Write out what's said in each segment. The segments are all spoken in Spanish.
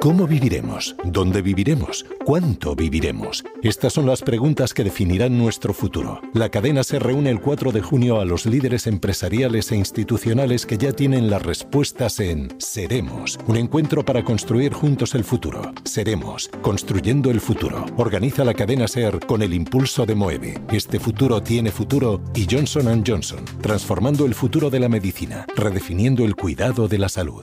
¿Cómo viviremos? ¿Dónde viviremos? ¿Cuánto viviremos? Estas son las preguntas que definirán nuestro futuro. La cadena SER reúne el 4 de junio a los líderes empresariales e institucionales que ya tienen las respuestas en Seremos, un encuentro para construir juntos el futuro. Seremos, construyendo el futuro. Organiza la cadena SER con el impulso de Moeve. Este futuro tiene futuro y Johnson & Johnson, transformando el futuro de la medicina, redefiniendo el cuidado de la salud.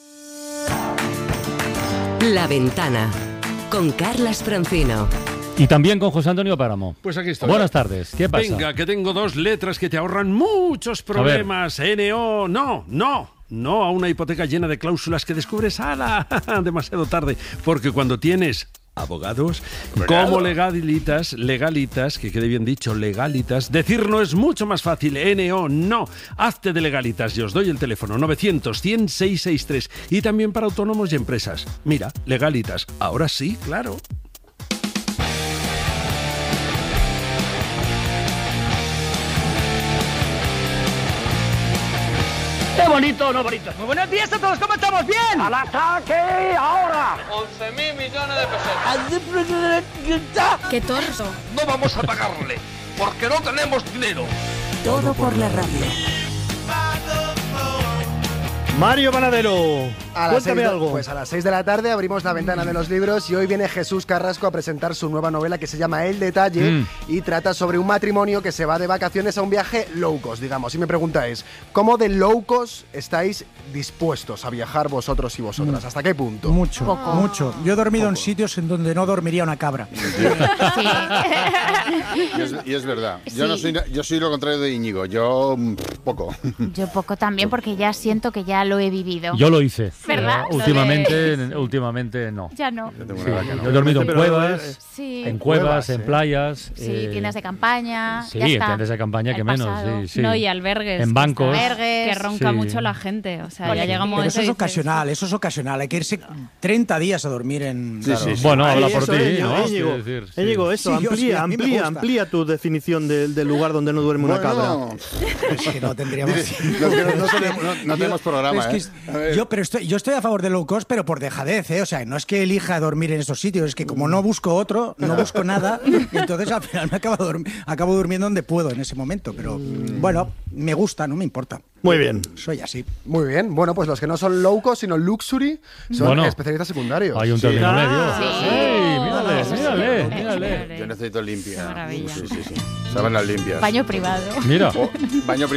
La Ventana, con Carlas Francino. Y también con José Antonio Páramo. Pues aquí estoy. Buenas tardes, ¿qué pasa? Venga, que tengo 2 letras que te ahorran muchos problemas. NO, no a una hipoteca llena de cláusulas que descubres demasiado tarde. Porque cuando tienes abogados, como legalitas, que quede bien dicho, legalitas, decir no es mucho más fácil. NO, no. Hazte de legalitas. Yo os doy el teléfono 900-100-663. Y también para autónomos y empresas. Mira, legalitas. Ahora sí, claro. ¡Qué bonito, no bonito! Muy buenos días a todos, ¿cómo estamos? ¡Bien! ¡Al ataque ahora! 11.000 millones de pesetas. ¡Qué torso! No vamos a pagarle, porque no tenemos dinero. Todo por la radio. Mario Panadero, cuéntame algo. Pues a las 6 de la tarde abrimos la ventana de los libros y hoy viene Jesús Carrasco a presentar su nueva novela que se llama El Detalle y trata sobre un matrimonio que se va de vacaciones a un viaje low cost, digamos. Y mi pregunta es, ¿cómo de low cost estáis dispuestos a viajar vosotros y vosotras? ¿Hasta qué punto? Mucho, mucho. Yo he dormido en sitios en donde no dormiría una cabra. Y es verdad. Sí. Yo soy lo contrario de Íñigo. Yo poco. Yo poco también, porque ya siento que ya lo he vivido. Yo lo hice. ¿Verdad? Últimamente no. Ya no. Sí, yo he dormido en cuevas, Sí. en cuevas, en playas. Sí, tiendas de campaña. Sí, ya está. tiendas de campaña, que menos. Sí. No, y albergues. En bancos. Que ronca Sí. mucho la gente. O sea, Pero ya llegamos pero a eso es ocasional. Hay que irse 30 días a dormir en... Bueno, habla por ti, ¿no? Íñigo, eso, amplía tu definición del lugar donde no duerme una cabra. Es que no tendríamos... No tenemos programa, Yo estoy a favor de low cost, pero por dejadez, ¿eh? O sea, no es que elija dormir en esos sitios, es que como no busco otro, no busco nada, entonces al final me acabo durmiendo donde puedo en ese momento. Pero bueno, me gusta, no me importa. Muy bien. Soy así. Muy bien. Bueno, pues los que no son low cost, sino luxury, son especialistas secundarios. Hay un término medio. Mírale. Yo necesito limpia. Maravilla. Sábanas limpias. Baño privado. Mira. Baño